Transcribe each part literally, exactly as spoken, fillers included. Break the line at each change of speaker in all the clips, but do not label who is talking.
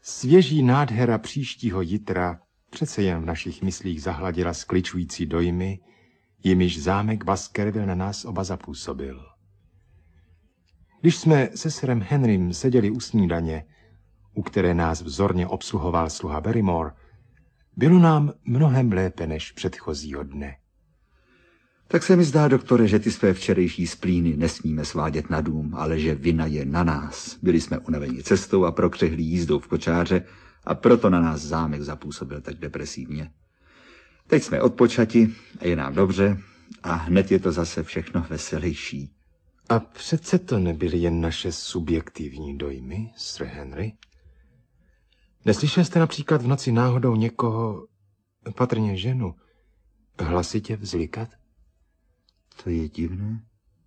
Svěží nádhera příštího jitra přece jen v našich myslích zahladila skličující dojmy, jimiž zámek Baskerville na nás oba zapůsobil. Když jsme se sirem Henrym seděli u snídaně, u které nás vzorně obsluhoval sluha Barrymore, bylo nám mnohem lépe než předchozího dne.
Tak se mi zdá, doktore, že ty své včerejší splíny nesmíme svádět na dům, ale že vina je na nás. Byli jsme unaveni cestou a prokřehlí jízdou v kočáře a proto na nás zámek zapůsobil tak depresivně. Teď jsme odpočati a je nám dobře a hned je to zase všechno veselější.
A přece to nebyly jen naše subjektivní dojmy, Sir Henry? Neslyšel jste například v noci náhodou někoho, patrně ženu, hlasitě vzlikat?
To je divné.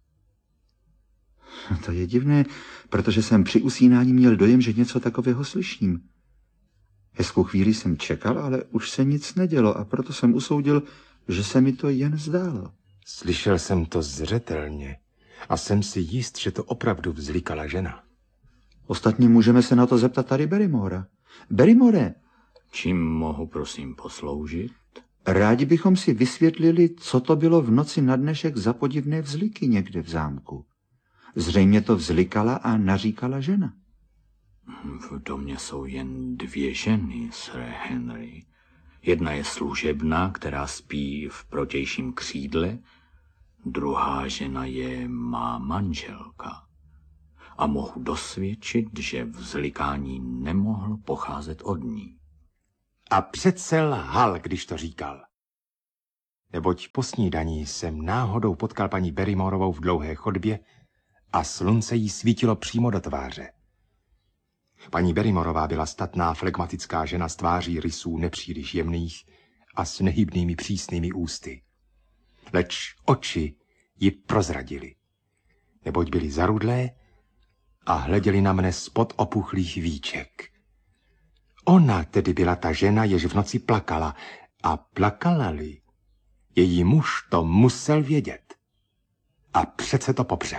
To je divné, protože jsem při usínání měl dojem, že něco takového slyším. Hezkou chvíli jsem čekal, ale už se nic nedělo a proto jsem usoudil, že se mi to jen zdálo.
Slyšel jsem to zřetelně a jsem si jist, že to opravdu vzlikala žena.
Ostatně můžeme se na to zeptat tady Barrymora. Barrymore!
Čím mohu, prosím, posloužit?
Rádi bychom si vysvětlili, co to bylo v noci na dnešek za podivné vzliky někde v zámku. Zřejmě to vzlikala a naříkala žena.
V domě jsou jen dvě ženy, Sir Henry. Jedna je služebná, která spí v protějším křídle, druhá žena je má manželka. A mohu dosvědčit, že vzlikání nemohlo pocházet od ní.
A přece lhal, když to říkal. Neboť po snídaní jsem náhodou potkal paní Barrymorovou v dlouhé chodbě a slunce jí svítilo přímo do tváře. Paní Barrymorová byla statná, flegmatická žena s tváří rysů nepříliš jemných a s nehybnými přísnými ústy. Leč oči ji prozradily, neboť byly zarudlé a hleděli na mne spod opuchlých víček. Ona tedy byla ta žena, jež v noci plakala, a plakala-li, její muž to musel vědět. A přece to popřel.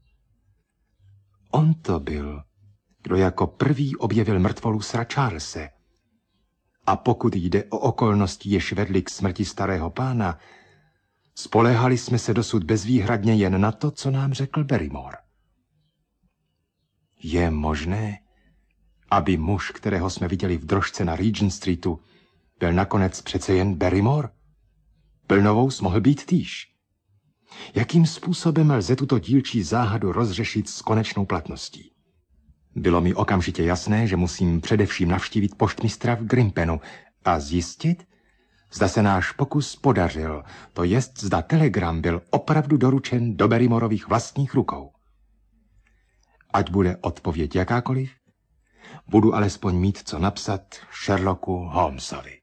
On to byl, kdo jako prvý objevil mrtvolu sra Charlese. A pokud jde o okolnosti, jež vedly k smrti starého pána, spoléhali jsme se dosud bezvýhradně jen na to, co nám řekl Barrymore. Je možné, aby muž, kterého jsme viděli v drožce na Regent Streetu, byl nakonec přece jen Barrymore? Plnovous mohl být týž. Jakým způsobem lze tuto dílčí záhadu rozřešit s konečnou platností? Bylo mi okamžitě jasné, že musím především navštívit poštmistra v Grimpenu a zjistit, zda se náš pokus podařil, to jest, zda telegram byl opravdu doručen do Barrymorových vlastních rukou. Ať bude odpověď jakákoliv, budu alespoň mít co napsat Sherlocku Holmesovi.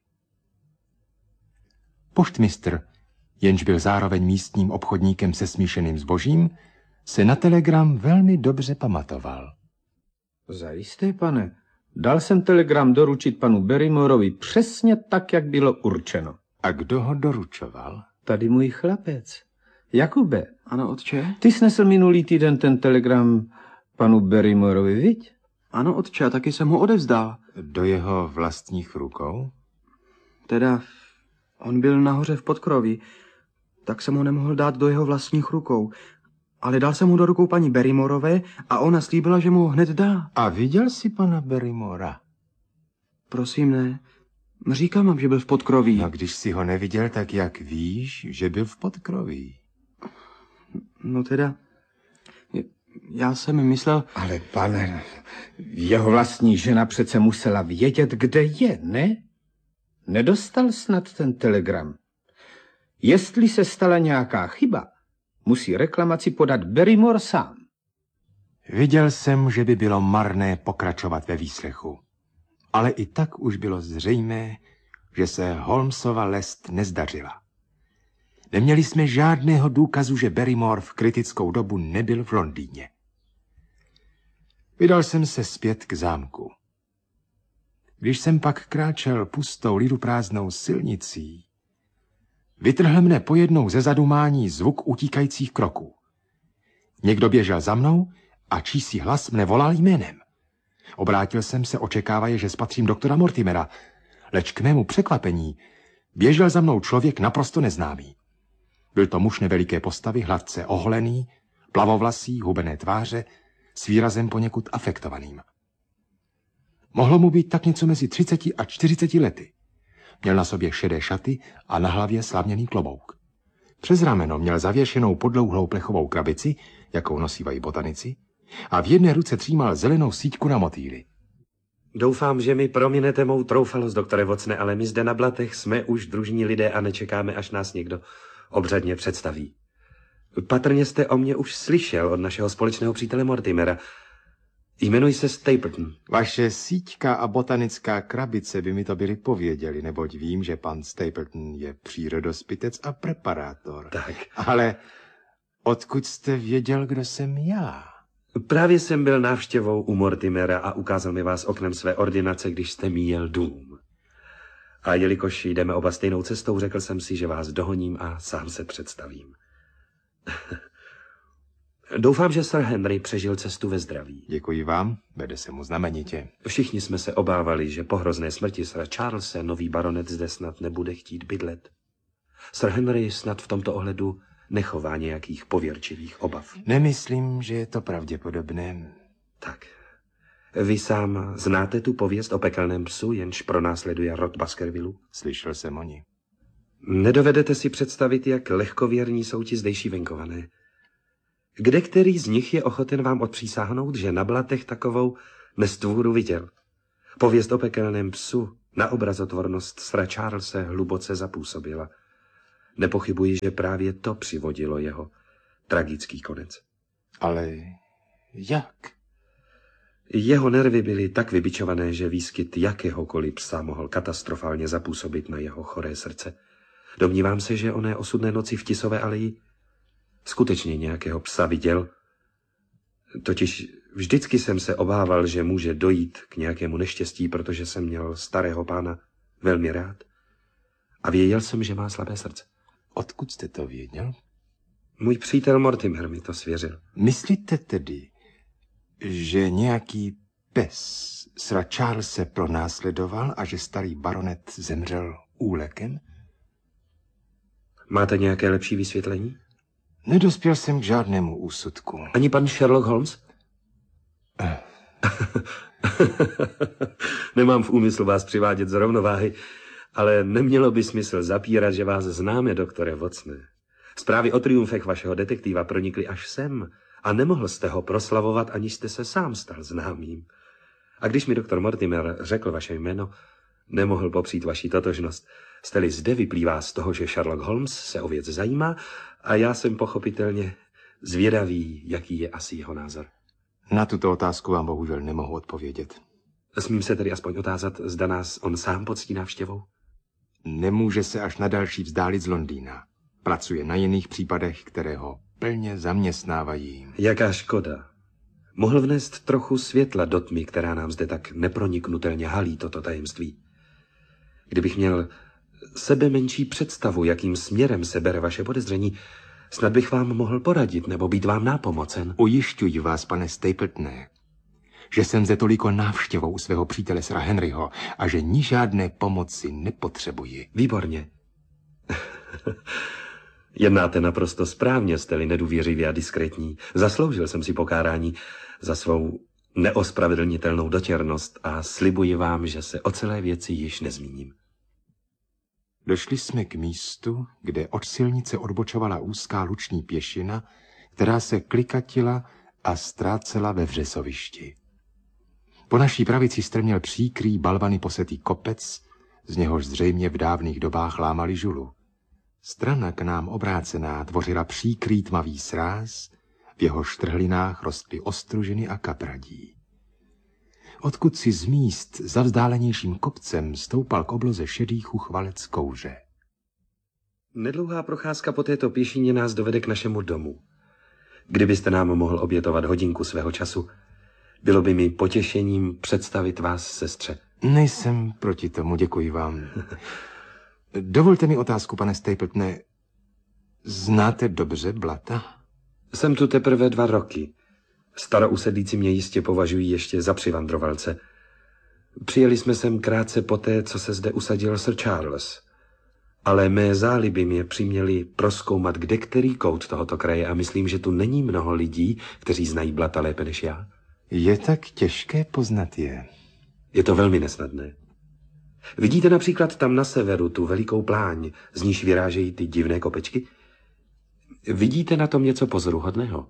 Poštmistr, jenž byl zároveň místním obchodníkem se smíšeným zbožím, se na telegram velmi dobře pamatoval.
Zajisté, pane. Dal jsem telegram doručit panu Barrymorovi přesně tak, jak bylo určeno.
A kdo ho doručoval?
Tady můj chlapec. Jakube.
Ano, otče?
Ty snesl minulý týden ten telegram panu Barrymorovi, viď?
Ano, otče, taky jsem ho odevzdal.
Do jeho vlastních rukou?
Teda, on byl nahoře v podkroví, tak jsem ho nemohl dát do jeho vlastních rukou. Ale dal jsem ho do rukou paní Barrymorové a ona slíbila, že mu ho hned dá.
A viděl jsi pana Barrymora?
Prosím, ne. Říkám vám, že byl v podkroví.
No, když si ho neviděl, tak jak víš, že byl v podkroví?
No teda, já jsem myslel...
Ale pane, jeho vlastní žena přece musela vědět, kde je, ne? Nedostal snad ten telegram. Jestli se stala nějaká chyba, musí reklamaci podat Barrymore sám.
Viděl jsem, že by bylo marné pokračovat ve výslechu. Ale i tak už bylo zřejmé, že se Holmesova lest nezdařila. Neměli jsme žádného důkazu, že Barrymore v kritickou dobu nebyl v Londýně. Vydal jsem se zpět k zámku. Když jsem pak kráčel pustou liduprázdnou silnicí, vytrhl mne pojednou ze zadumání zvuk utíkajících kroků. Někdo běžel za mnou a čísi hlas mne volal jménem. Obrátil jsem se, očekávaje, že spatřím doktora Mortimera, leč k mému překvapení běžel za mnou člověk naprosto neznámý. Byl to muž neveliké postavy, hladce oholený, plavovlasý, hubené tváře, s výrazem poněkud afektovaným. Mohlo mu být tak něco mezi třiceti a čtyřiceti lety. Měl na sobě šedé šaty a na hlavě slavněný klobouk. Přes rameno měl zavěšenou podlouhlou plechovou krabici, jakou nosívají botanici, a v jedné ruce třímal zelenou síťku na motýly.
Doufám, že mi prominete mou troufalost, doktore Vocne, ale my zde na Blatech jsme už družní lidé a nečekáme, až nás někdo obřadně představí. Patrně jste o mě už slyšel od našeho společného přítele Mortimera. Jmenuji se Stapleton.
Vaše síťka a botanická krabice by mi to byli pověděli, neboť vím, že pan Stapleton je přírodospitec a preparátor.
Tak.
Ale odkud jste věděl, kdo jsem já?
Právě jsem byl návštěvou u Mortimera a ukázal mi vás oknem své ordinace, když jste míjel dům. A jelikož jdeme oba stejnou cestou, řekl jsem si, že vás dohoním a sám se představím. Doufám, že Sir Henry přežil cestu ve zdraví.
Děkuji vám, vede se mu znamenitě.
Všichni jsme se obávali, že po hrozné smrti Sira Charlese nový baronet zde snad nebude chtít bydlet. Sir Henry snad v tomto ohledu nechová nějakých pověrčivých obav.
Nemyslím, že je to pravděpodobné.
Tak. Vy sám znáte tu pověst o pekelném psu, jenž pronásleduje rod Baskervillu?
Slyšel jsem o ní.
Nedovedete si představit, jak lehkověrní jsou ti zdejší venkované. Kde který z nich je ochoten vám odpřísáhnout, že na Blatech takovou nestvůru viděl? Pověst o pekelném psu na obrazotvornost Sira Charlese hluboce zapůsobila. Nepochybuji, že právě to přivodilo jeho tragický konec.
Ale jak?
Jeho nervy byly tak vybičované, že výskyt jakéhokoliv psa mohl katastrofálně zapůsobit na jeho choré srdce. Domnívám se, že oné osudné noci v Tisové aleji skutečně nějakého psa viděl. Totiž vždycky jsem se obával, že může dojít k nějakému neštěstí, protože jsem měl starého pána velmi rád. A věděl jsem, že má slabé srdce.
Odkud jste to věděl?
Můj přítel Mortimer mi to svěřil.
Myslíte tedy, že nějaký pes Sira Charlese pronásledoval a že starý baronet zemřel úlekem?
Máte nějaké lepší vysvětlení?
Nedospěl jsem k žádnému úsudku.
Ani pan Sherlock Holmes?
Eh.
Nemám v úmyslu vás přivádět z rovnováhy, ale nemělo by smysl zapírat, že vás známe, doktore Vocne. Zprávy o triumfech vašeho detektiva pronikly až sem a nemohl jste ho proslavovat, aniž jste se sám stal známým. A když mi doktor Mortimer řekl vaše jméno, nemohl popřít vaši totožnost. Jste-li zde, vyplývá z toho, že Sherlock Holmes se o věc zajímá a já jsem pochopitelně zvědavý, jaký je asi jeho názor.
Na tuto otázku vám bohužel nemohu odpovědět.
Smím se tedy aspoň otázat, zda nás on sám poctí návštěvou?
Nemůže se až na další vzdálit z Londýna. Pracuje na jiných případech, které ho plně zaměstnávají.
Jaká škoda. Mohl vnést trochu světla do tmy, která nám zde tak neproniknutelně halí toto tajemství. Kdybych měl sebe menší představu, jakým směrem se bere vaše podezření, snad bych vám mohl poradit nebo být vám nápomocen.
Ujišťuji vás, pane Stapletone, že jsem zde toliko návštěvou u svého přítele Sira Henryho a že ní žádné pomoci nepotřebuji.
Výborně. Jednáte naprosto správně, jste-li nedůvěřivý a diskrétní. Zasloužil jsem si pokárání za svou neospravedlnitelnou dotěrnost a slibuji vám, že se o celé věci již nezmíním.
Došli jsme k místu, kde od silnice odbočovala úzká luční pěšina, která se klikatila a ztrácela ve vřesovišti. Po naší pravici strměl příkrý balvany posetý kopec, z něhož zřejmě v dávných dobách lámali žulu. Strana k nám obrácená tvořila příkrý tmavý sráz, v jeho štrhlinách rostly ostružiny a kapradí. Odkud si z míst za vzdálenějším kopcem stoupal k obloze šedý chuchvalec kouře.
Nedlouhá procházka po této pěšině nás dovede k našemu domu. Kdybyste nám mohl obětovat hodinku svého času, bylo by mi potěšením představit vás sestře.
Nejsem proti tomu, děkuji vám. Dovolte mi otázku, pane Stapletone. Znáte dobře Blata?
Jsem tu teprve dva roky. Starousedlíci mě jistě považují ještě za přivandrovalce. Přijeli jsme sem krátce poté, co se zde usadil Sir Charles. Ale mé záliby mě přiměly prozkoumat kde který kout tohoto kraje a myslím, že tu není mnoho lidí, kteří znají Blata lépe než já.
Je tak těžké poznat je.
Je to velmi nesnadné. Vidíte například tam na severu tu velikou pláň, z níž vyrážejí ty divné kopečky? Vidíte na tom něco pozoruhodného?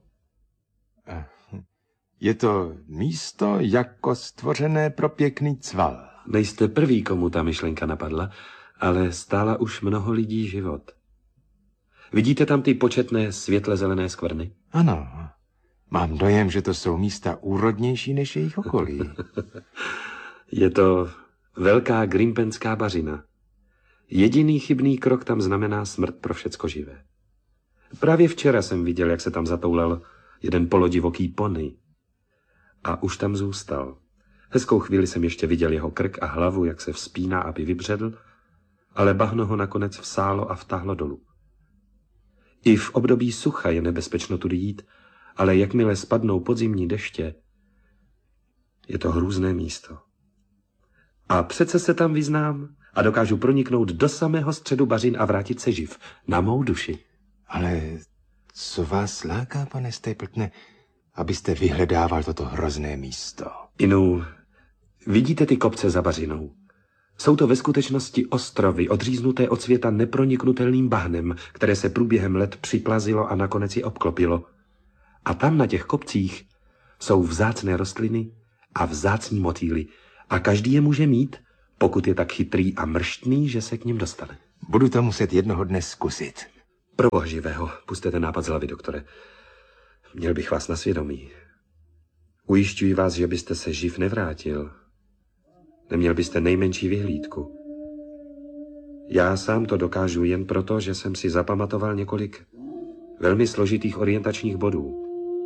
Je to místo jako stvořené pro pěkný cval.
Nejste prvý, komu ta myšlenka napadla, ale stála už mnoho lidí život. Vidíte tam ty početné světle zelené skvrny?
Ano, mám dojem, že to jsou místa úrodnější než jejich okolí.
Je to velká grimpenská bařina. Jediný chybný krok tam znamená smrt pro všecko živé. Právě včera jsem viděl, jak se tam zatoulal jeden polodivoký pony. A už tam zůstal. Hezkou chvíli jsem ještě viděl jeho krk a hlavu, jak se vzpíná, aby vybředl, ale bahno ho nakonec vsálo a vtáhlo dolů. I v období sucha je nebezpečno tudy jít, ale jakmile spadnou podzimní deště, je to hrůzné místo. A přece se tam vyznám a dokážu proniknout do samého středu bažin a vrátit se živ, na mou duši.
Ale co vás láká, pane Stapletone, abyste vyhledával toto hrozné místo?
Inu, vidíte ty kopce za bažinou? Jsou to ve skutečnosti ostrovy, odříznuté od světa neproniknutelným bahnem, které se průběhem let připlazilo a nakonec je obklopilo. A tam na těch kopcích jsou vzácné rostliny a vzácní motýly. A každý je může mít, pokud je tak chytrý a mrštný, že se k ním dostane.
Budu to muset jednoho dne zkusit.
Pro boha živého, pusťte ten nápad z hlavy, doktore. Měl bych vás na svědomí. Ujišťuji vás, že byste se živ nevrátil. Neměl byste nejmenší vyhlídku. Já sám to dokážu jen proto, že jsem si zapamatoval několik velmi složitých orientačních bodů.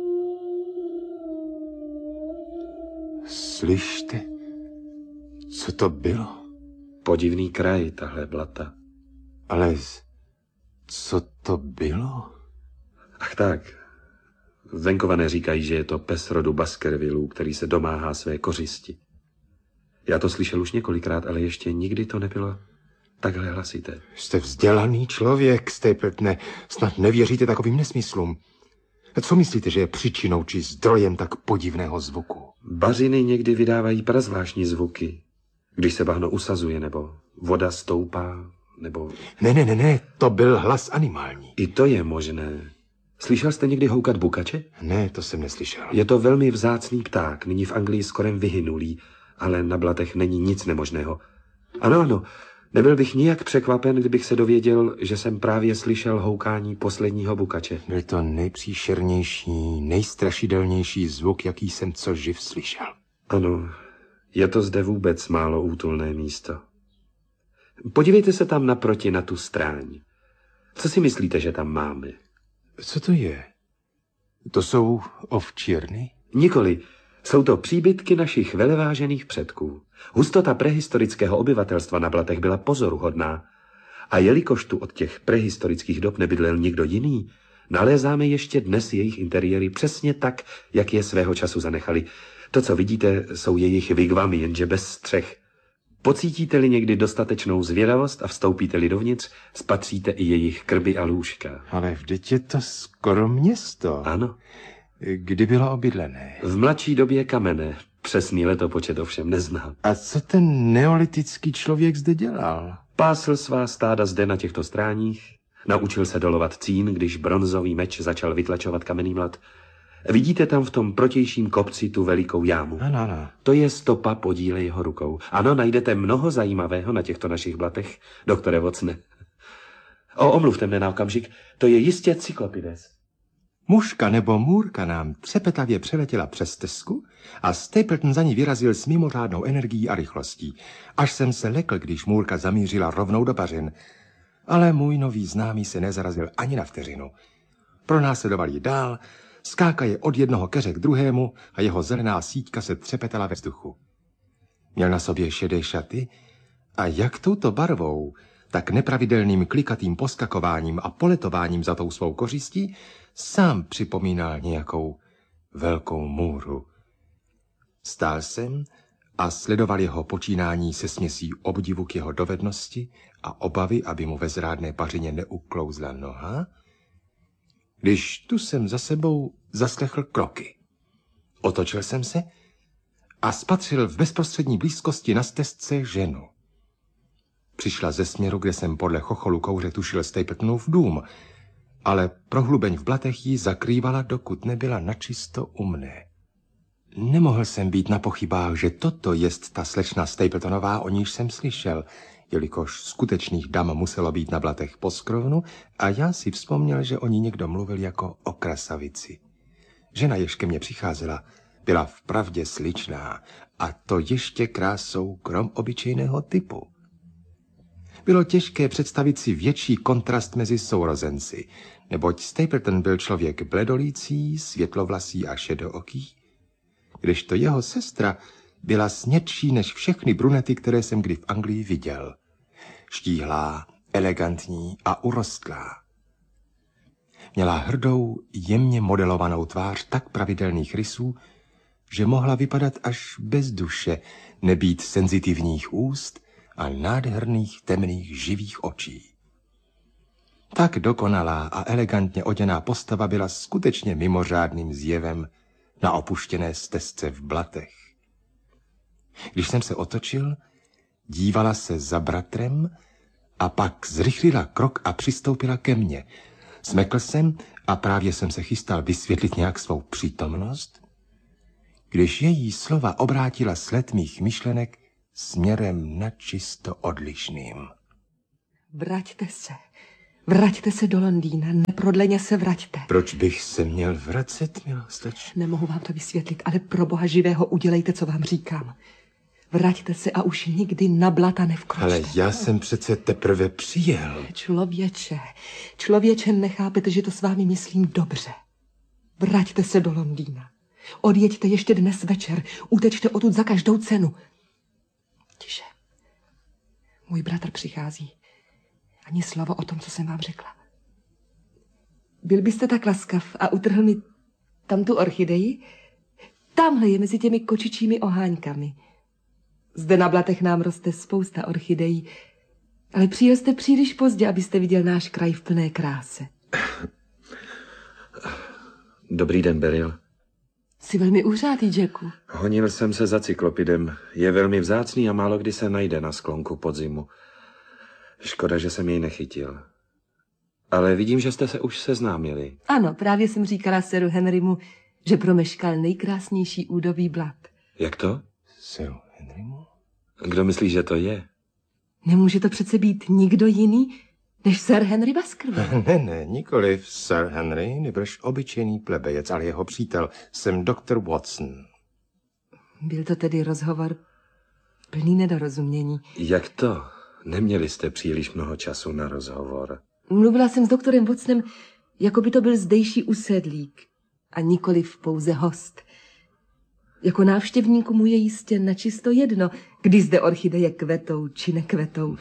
Slyšte, co to bylo?
Podivný kraj, tahle Blata.
Ale co to bylo?
Ach tak, venkované říkají, že je to pes rodu Baskervillů, který se domáhá své kořisti. Já to slyšel už několikrát, ale ještě nikdy to nebylo takhle hlasité.
Jste vzdělaný člověk, Stapletone, snad nevěříte takovým nesmyslům. Co myslíte, že je příčinou či zdrojem tak podivného zvuku?
Bařiny někdy vydávají prazvláštní zvuky, když se bahno usazuje, nebo voda stoupá, nebo...
Ne, ne, ne, ne, to byl hlas animální.
I to je možné. Slyšel jste někdy houkat bukače?
Ne, to jsem neslyšel.
Je to velmi vzácný pták, nyní v Anglii skorem vyhynulý, ale na Blatech není nic nemožného. Ano, ano, nebyl bych nijak překvapen, kdybych se dověděl, že jsem právě slyšel houkání posledního bukače.
Byl to nejpříšernější, nejstrašidelnější zvuk, jaký jsem co živ slyšel.
Ano, je to zde vůbec málo útulné místo. Podívejte se tam naproti na tu stráň. Co si myslíte, že tam máme?
Co to je? To jsou ovčírny?
Nikoli. Jsou to příbytky našich velevážených předků. Hustota prehistorického obyvatelstva na Blatech byla pozoruhodná. A jelikož tu od těch prehistorických dob nebydlel nikdo jiný, nalézáme ještě dnes jejich interiéry přesně tak, jak je svého času zanechali. To, co vidíte, jsou jejich vigvamy, jenže bez střech. Pocítíte-li někdy dostatečnou zvědavost a vstoupíte-li dovnitř, spatříte i jejich krby a lůžka.
Ale vždyť je to skoro město.
Ano.
Kdy bylo obydlené?
V mladší době kamenné. Přesný letopočet ovšem neznám.
A co ten neolitický člověk zde dělal?
Pásl svá stáda zde na těchto stráních, naučil se dolovat cín, když bronzový meč začal vytlačovat kamenný mlad. Vidíte tam v tom protějším kopci tu velikou jámu?
Ano, ano.
To je stopa podíle jeho rukou. Ano, najdete mnoho zajímavého na těchto našich Blatech, doktore Watsone. O, omluvte mne na okamžik, to je jistě Cyklopides.
Mužka nebo můrka nám třepetavě přeletěla přes stezku a Stapleton za ní vyrazil s mimořádnou energií a rychlostí, až jsem se lekl, když můrka zamířila rovnou do bažin. Ale můj nový známý se nezarazil ani na vteřinu. Pronásledoval ji dál, skákaje od jednoho keře k druhému a jeho zelená síťka se třepetala ve vzduchu. Měl na sobě šedé šaty a jak touto barvou, tak nepravidelným klikatým poskakováním a poletováním za tou svou kořistí sám připomínal nějakou velkou můru. Stál jsem a sledoval jeho počínání se směsí obdivu k jeho dovednosti a obavy, aby mu ve zrádné pařině neuklouzla noha, když tu jsem za sebou zaslechl kroky. Otočil jsem se a spatřil v bezprostřední blízkosti na stezce ženu. Přišla ze směru, kde jsem podle chocholu kouře tušil Stapletonův dům, ale prohlubeň v blatech ji zakrývala, dokud nebyla načisto u mne. Nemohl jsem být na pochybách, že toto jest ta slečna Stapletonová, o níž jsem slyšel, jelikož skutečných dam muselo být na blatech poskrovnu a já si vzpomněl, že o ní někdo mluvil jako o krasavici. Žena, jež ke mně přicházela, byla vpravdě sličná a to ještě krásou krom obyčejného typu. Bylo těžké představit si větší kontrast mezi sourozenci, neboť Stapleton byl člověk bledolící, světlovlasý a šedooký, kdežto jeho sestra byla snědší než všechny brunety, které jsem kdy v Anglii viděl. Štíhlá, elegantní a urostlá. Měla hrdou, jemně modelovanou tvář tak pravidelných rysů, že mohla vypadat až bez duše, nebýt senzitivních úst a nádherných temných živých očí. Tak dokonalá a elegantně oděná postava byla skutečně mimořádným zjevem na opuštěné stezce v blatech. Když jsem se otočil, dívala se za bratrem a pak zrychlila krok a přistoupila ke mně. Smekl jsem a právě jsem se chystal vysvětlit nějak svou přítomnost, když její slova obrátila sled mých myšlenek směrem načisto odlišným.
Vraťte se. Vraťte se do Londýna. Neprodleně se vraťte.
Proč bych se měl vracet, milá sleč?
Nemohu vám to vysvětlit, ale pro Boha živého udělejte, co vám říkám. Vraťte se a už nikdy na blata nevkročte.
Ale já jsem přece teprve přijel.
Člověče, člověče, nechápete, že to s vámi myslím dobře. Vraťte se do Londýna. Odjeďte ještě dnes večer. Utečte odtud za každou cenu. Tiše. Můj bratr přichází. Ani slovo o tom, co jsem vám řekla. Byl byste tak laskav a utrhl mi tam tu orchideji? Tamhle je mezi těmi kočičími oháňkami. Zde na blatech nám roste spousta orchidejí, ale přijel jste příliš pozdě, abyste viděl náš kraj v plné kráse.
Dobrý den, Beryl.
Jsi velmi úřádý, Jacku.
Honil jsem se za cyklopidem. Je velmi vzácný a málo kdy se najde na sklonku podzimu. Škoda, že jsem jej nechytil. Ale vidím, že jste se už seznámili.
Ano, právě jsem říkala seru Henrymu, že promeškal nejkrásnější údobí blat.
Jak to?
Seru Henrymu?
Kdo myslí, že to je?
Nemůže to přece být nikdo jiný, než Sir Henry Baskerville.
Ne, ne, nikoliv Sir Henry, nebrž obyčejný plebejec, ale jeho přítel, jsem doktor Watson.
Byl to tedy rozhovor plný nedorozumění.
Jak to? Neměli jste příliš mnoho času na rozhovor.
Mluvila jsem s doktorem Watsonem, jako by to byl zdejší usedlík a nikoliv pouze host. Jako návštěvníku mu je jistě načisto jedno, kdy zde orchideje kvetou či nekvetou.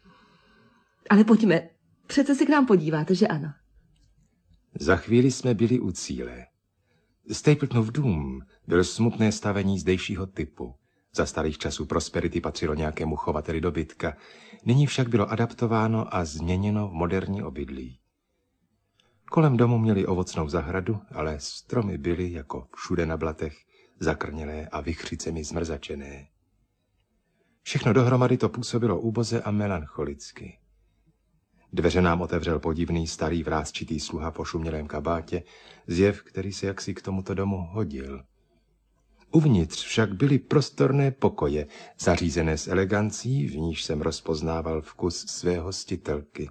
Ale pojďme, přece se k nám podíváte, že ano?
Za chvíli jsme byli u cíle. Stapletonův dům byl smutné stavení zdejšího typu. Za starých časů prosperity patřilo nějakému chovateli dobytka. Nyní však bylo adaptováno a změněno v moderní obydlí. Kolem domu měli ovocnou zahradu, ale stromy byly, jako všude na blatech, zakrnělé a vychřicemi zmrzačené. Všechno dohromady to působilo úboze a melancholicky. Dveře nám otevřel podivný starý vrásčitý sluha po šumělém kabátě, zjev, který se jaksi k tomuto domu hodil. Uvnitř však byly prostorné pokoje, zařízené s elegancí, v níž jsem rozpoznával vkus své hostitelky.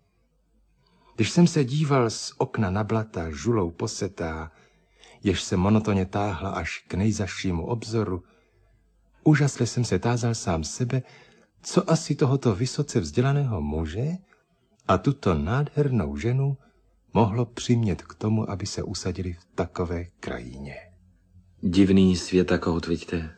Když jsem se díval z okna na blata žulou posetá, jež se monotonně táhla až k nejzašímu obzoru, úžasle jsem se tázal sám sebe, co asi tohoto vysoce vzdělaného muže a tuto nádhernou ženu mohlo přimět k tomu, aby se usadili v takové krajině.
Divný světakout, vidíte.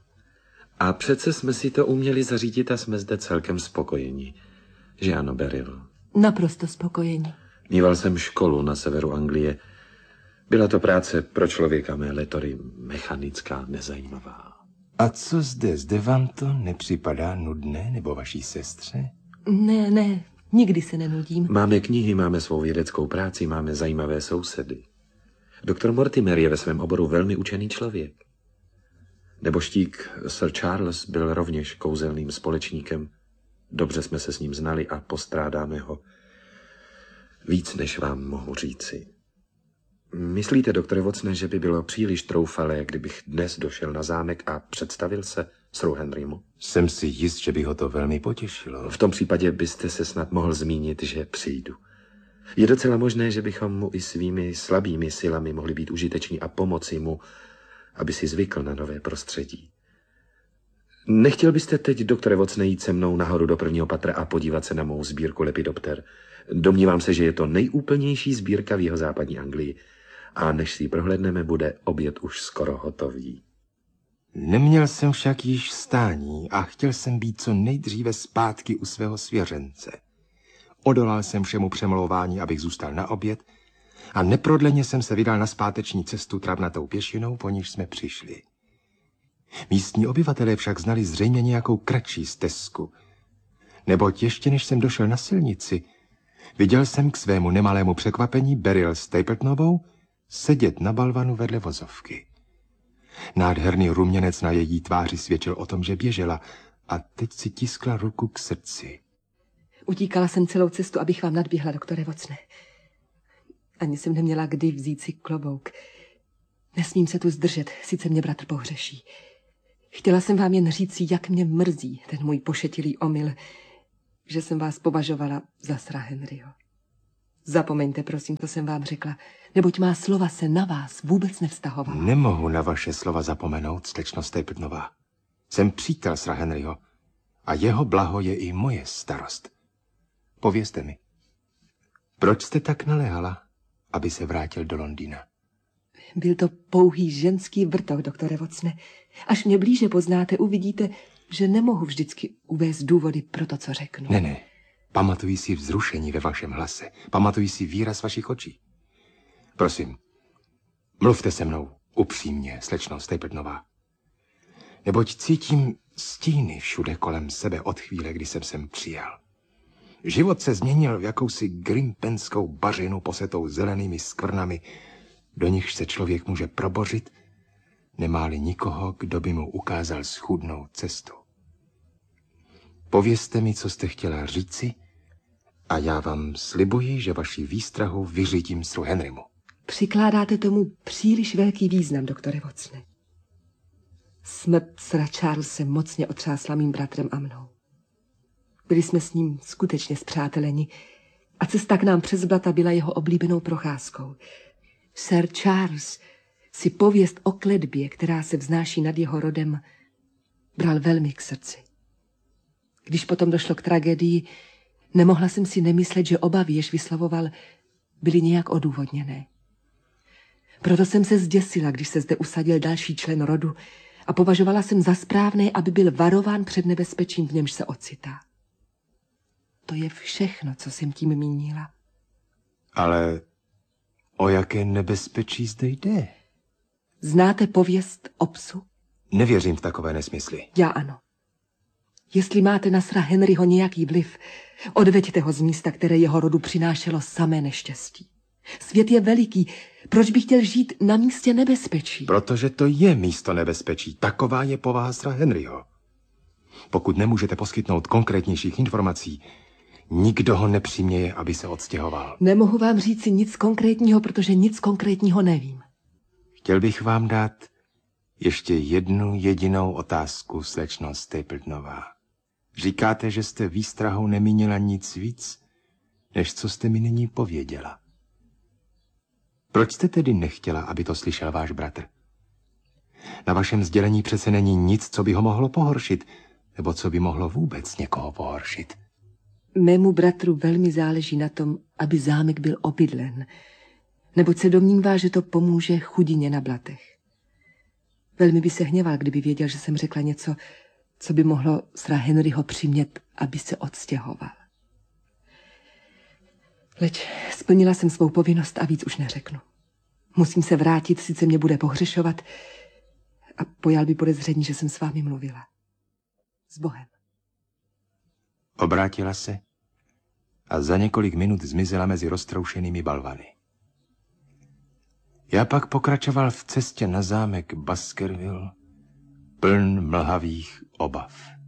A přece jsme si to uměli zařídit a jsme zde celkem spokojeni. Že ano, Beryl?
Naprosto spokojeni.
Mýval jsem školu na severu Anglie. Byla to práce pro člověka mé letory mechanická, nezajímavá.
A co zde, zde vám to nepřipadá nudné, nebo vaší sestře?
Ne, ne, nikdy se nenudím.
Máme knihy, máme svou vědeckou práci, máme zajímavé sousedy. Doktor Mortimer je ve svém oboru velmi učený člověk. Neboštík Sir Charles byl rovněž kouzelným společníkem. Dobře jsme se s ním znali a postrádáme ho víc, než vám mohu říci. Myslíte, doktore Watsone, že by bylo příliš troufalé, kdybych dnes došel na zámek a představil se Sru Henrymu?
Jsem si jist, že by ho to velmi potěšilo.
V tom případě byste se snad mohl zmínit, že přijdu. Je docela možné, že bychom mu i svými slabými silami mohli být užiteční a pomoci mu, aby si zvykl na nové prostředí. Nechtěl byste teď, doktore Watsone, jít se mnou nahoru do prvního patra a podívat se na mou sbírku Lepidopter? Domnívám se, že je to nejúplnější sbírka v jeho západní Anglii. A než si ji prohlédneme, bude oběd už skoro hotový.
Neměl jsem však již stání a chtěl jsem být co nejdříve zpátky u svého svěřence. Odolal jsem všemu přemlouvání, abych zůstal na oběd, a neprodleně jsem se vydal na zpáteční cestu travnatou pěšinou, po níž jsme přišli. Místní obyvatelé však znali zřejmě nějakou kratší stezku, neboť ještě než jsem došel na silnici, viděl jsem k svému nemalému překvapení Beryl Stapletonovou sedět na balvanu vedle vozovky. Nádherný ruměnec na její tváři svědčil o tom, že běžela, a teď si tiskla ruku k srdci.
Utíkala jsem celou cestu, abych vám nadběhla, doktore Watsone. Ani jsem neměla kdy vzít si klobouk. Nesmím se tu zdržet, sice mě bratr pohřeší. Chtěla jsem vám jen říci, jak mě mrzí ten můj pošetilý omyl, že jsem vás považovala za Sra Henryho. Zapomeňte, prosím, to jsem vám řekla, neboť má slova se na vás vůbec nevztahovala.
Nemohu na vaše slova zapomenout, slečno Stapletonová. Jsem přítel Sra Henryho a jeho blaho je i moje starost. Povězte mi, proč jste tak naléhala, aby se vrátil do Londýna?
Byl to pouhý ženský vrtok, doktore Watsone. Až mě blíže poznáte, uvidíte, že nemohu vždycky uvést důvody pro to, co řeknu.
Ne, ne. Pamatuji si vzrušení ve vašem hlase. Pamatuji si výraz vašich očí. Prosím, mluvte se mnou upřímně, slečno Stapletonová. Neboť cítím stíny všude kolem sebe od chvíle, kdy jsem sem přijel. Život se změnil v jakousi grimpenskou bařinu posetou zelenými skvrnami, do nichž se člověk může probořit, nemá-li nikoho, kdo by mu ukázal schůdnou cestu. Povězte mi, co jste chtěla říci, a já vám slibuji, že vaši výstrahu vyřídím Sru Henrymu.
Přikládáte tomu příliš velký význam, doktore Watsone. Smrt Sira Charlese mocně otřásla mým bratrem a mnou. Byli jsme s ním skutečně spřáteleni a cesta k nám přes blata byla jeho oblíbenou procházkou. Sir Charles si pověst o kletbě, která se vznáší nad jeho rodem, bral velmi k srdci. Když potom došlo k tragédii, nemohla jsem si nemyslet, že obavy, jež vyslovoval, byly nějak odůvodněné. Proto jsem se zděsila, když se zde usadil další člen rodu a považovala jsem za správné, aby byl varován před nebezpečím, v němž se ocitá. To je všechno, co jsem tím mínila.
Ale o jaké nebezpečí zde jde?
Znáte pověst o psu?
Nevěřím v takové nesmysly.
Já ano. Jestli máte na Sra Henryho nějaký vliv, odveďte ho z místa, které jeho rodu přinášelo samé neštěstí. Svět je veliký, proč bych chtěl žít na místě nebezpečí?
Protože to je místo nebezpečí, taková je povaha Sra Henryho. Pokud nemůžete poskytnout konkrétnějších informací, nikdo ho nepřiměje, aby se odstěhoval.
Nemohu vám říci nic konkrétního, protože nic konkrétního nevím.
Chtěl bych vám dát ještě jednu jedinou otázku, slečno Stapletonová. Říkáte, že jste výstrahou nemínila nic víc, než co jste mi nyní pověděla. Proč jste tedy nechtěla, aby to slyšel váš bratr? Na vašem sdělení přece není nic, co by ho mohlo pohoršit, nebo co by mohlo vůbec někoho pohoršit.
Mému bratru velmi záleží na tom, aby zámek byl obydlen, neboť se domnívá, že to pomůže chudině na blatech. Velmi by se hněval, kdyby věděl, že jsem řekla něco, co by mohlo Sra Henryho přimět, aby se odstěhoval. Leč splnila jsem svou povinnost a víc už neřeknu. Musím se vrátit, sice mě bude pohřešovat a pojal by podezření, že jsem s vámi mluvila. S Bohem.
Obrátila se a za několik minut zmizela mezi roztroušenými balvany. Já pak pokračoval v cestě na zámek Baskerville, pln mlhavých obav.